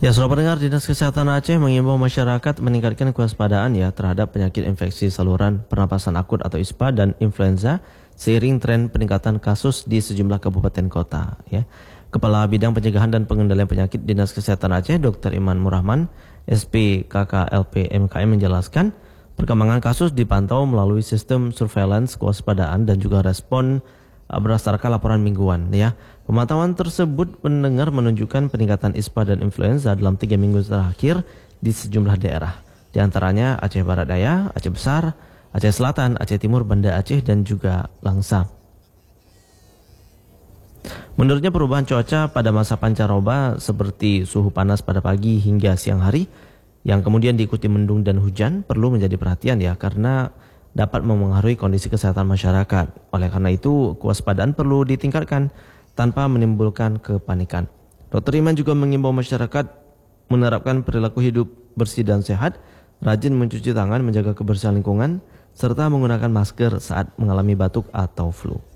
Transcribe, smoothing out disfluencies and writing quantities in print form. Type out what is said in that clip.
Ya, saudara pendengar, Dinas Kesehatan Aceh mengimbau masyarakat meningkatkan kewaspadaan ya terhadap penyakit infeksi saluran pernapasan akut atau ISPA dan influenza seiring tren peningkatan kasus di sejumlah kabupaten kota ya. Kepala Bidang Pencegahan dan Pengendalian Penyakit Dinas Kesehatan Aceh, Dr. Iman Murrahman, SP KKLP MKM menjelaskan, perkembangan kasus dipantau melalui sistem surveillance kewaspadaan dan juga respon berdasarkan laporan mingguan ya. Pemantauan tersebut pendengar menunjukkan peningkatan ISPA dan influenza dalam 3 minggu terakhir di sejumlah daerah. Di antaranya Aceh Barat Daya, Aceh Besar, Aceh Selatan, Aceh Timur, Banda Aceh dan juga Langsa. Menurutnya perubahan cuaca pada masa pancaroba seperti suhu panas pada pagi hingga siang hari yang kemudian diikuti mendung dan hujan perlu menjadi perhatian ya, karena dapat memengaruhi kondisi kesehatan masyarakat. Oleh karena itu, kewaspadaan perlu ditingkatkan tanpa menimbulkan kepanikan. Dr. Iman juga mengimbau masyarakat menerapkan perilaku hidup bersih dan sehat, rajin mencuci tangan, menjaga kebersihan lingkungan, serta menggunakan masker saat mengalami batuk atau flu.